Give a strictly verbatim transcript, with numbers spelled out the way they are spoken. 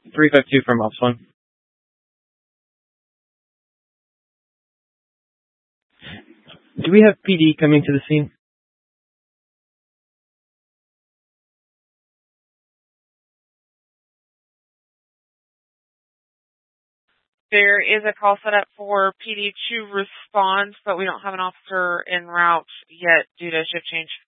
three five two from Ops one. Do we have P D coming to the scene? There is a call set up for P D to respond, but we don't have an officer en route yet due to shift change.